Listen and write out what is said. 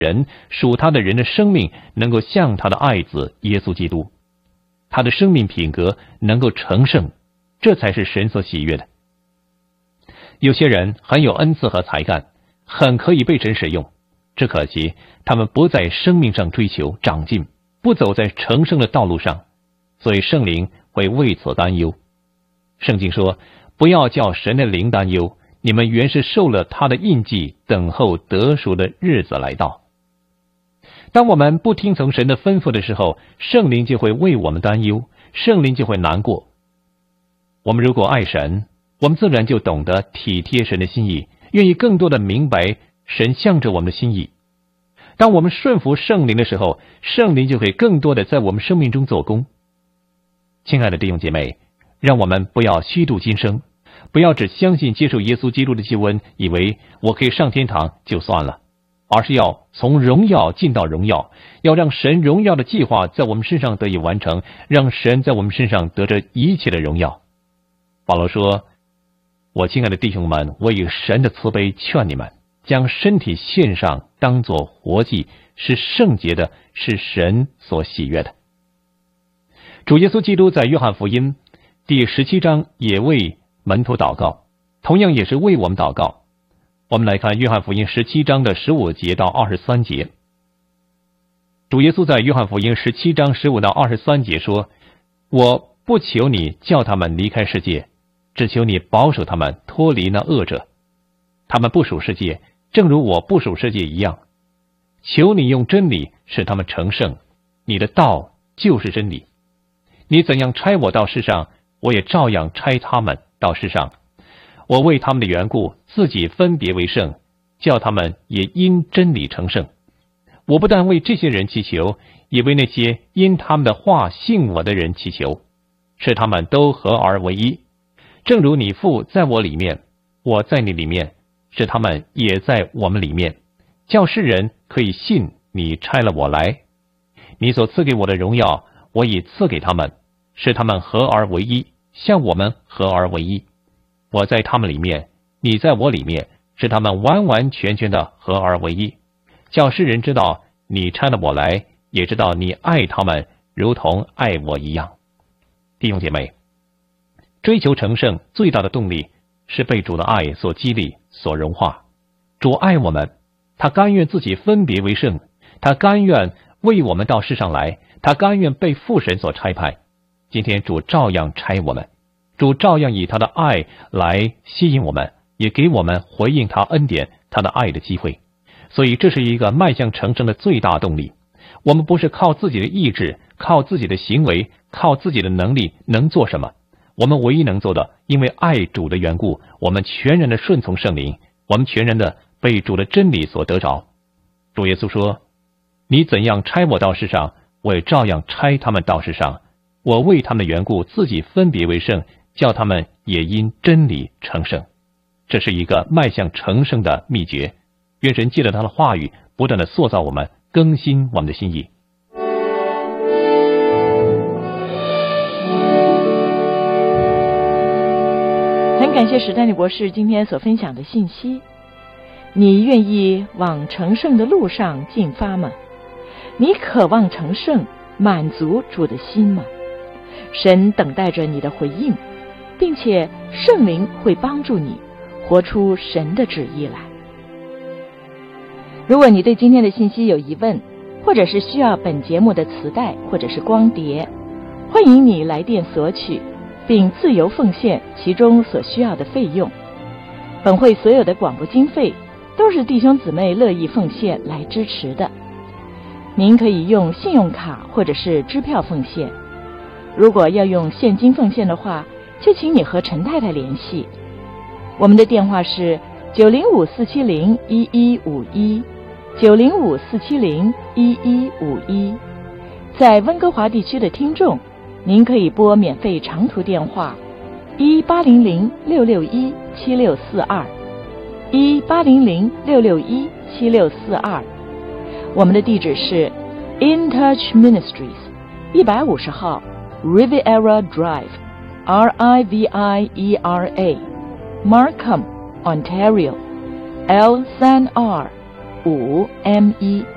人属他的人的生命能够像他的爱子耶稣基督，他的生命品格能够成圣，这才是神所喜悦的。有些人很有恩赐和才干，很可以被神使用，只可惜他们不在生命上追求长进，不走在成圣的道路上，所以圣灵会为此担忧。圣经说，不要叫神的灵担忧，你们原是受了他的印记，等候得赎的日子来到。当我们不听从神的吩咐的时候，圣灵就会为我们担忧，圣灵就会难过。我们如果爱神，我们自然就懂得体贴神的心意，愿意更多的明白神向着我们的心意。当我们顺服圣灵的时候，圣灵就会更多的在我们生命中做工。亲爱的弟兄姐妹，让我们不要虚度今生，不要只相信接受耶稣基督的救恩，以为我可以上天堂就算了，而是要从荣耀进到荣耀，要让神荣耀的计划在我们身上得以完成，让神在我们身上得着一切的荣耀。保罗说，我亲爱的弟兄们，我以神的慈悲劝你们，将身体献上，当作活祭，是圣洁的，是神所喜悦的。主耶稣基督在约翰福音第17章也为门徒祷告，同样也是为我们祷告。我们来看约翰福音17章的15节到23节。主耶稣在约翰福音17章15到23节说，我不求你叫他们离开世界，只求你保守他们脱离那恶者。他们不属世界，正如我不属世界一样。求你用真理使他们成圣，你的道就是真理。你怎样差我到世上，我也照样差他们到世上。我为他们的缘故，自己分别为圣，叫他们也因真理成圣。我不但为这些人祈求，也为那些因他们的话信我的人祈求，使他们都合而为一。正如你父在我里面，我在你里面，使他们也在我们里面，叫世人可以信你差了我来。你所赐给我的荣耀，我已赐给他们，使他们合而为一，像我们合而为一。我在他们里面，你在我里面，使他们完完全全的合而为一，叫世人知道你差了我来，也知道你爱他们如同爱我一样。弟兄姐妹，追求成圣最大的动力是被主的爱所激励，所融化。主爱我们，他甘愿自己分别为圣，他甘愿为我们到世上来，他甘愿被父神所差派。今天主照样差我们，主照样以他的爱来吸引我们，也给我们回应他恩典他的爱的机会。所以这是一个迈向成圣的最大动力。我们不是靠自己的意志，靠自己的行为，靠自己的能力能做什么。我们唯一能做的，因为爱主的缘故，我们全然的顺从圣灵，我们全然的被主的真理所得着。主耶稣说，你怎样差我到世上，我也照样差他们到世上。我为他们的缘故，自己分别为圣，叫他们也因真理成圣。这是一个迈向成圣的秘诀。愿神借着他的话语，不断的塑造我们，更新我们的心意。 很感谢史丹利博士今天所分享的信息。你愿意往成圣的路上进发吗？你渴望成圣，满足主的心吗？神等待着你的回应，并且圣灵会帮助你活出神的旨意来。如果你对今天的信息有疑问，或者是需要本节目的磁带或者是光碟，欢迎你来电索取，并自由奉献其中所需要的费用。本会所有的广播经费都是弟兄姊妹乐意奉献来支持的。您可以用信用卡或者是支票奉献。如果要用现金奉献的话，就请你和陈太太联系。我们的电话是905-470-1151 905-470-1151。在温哥华地区的听众，您可以拨免费长途电话1800-661-7642 1800-661-7642。我们的地址是 In Touch Ministries 150号 Riviera Drive RIVIERA Markham, Ontario L3R5ME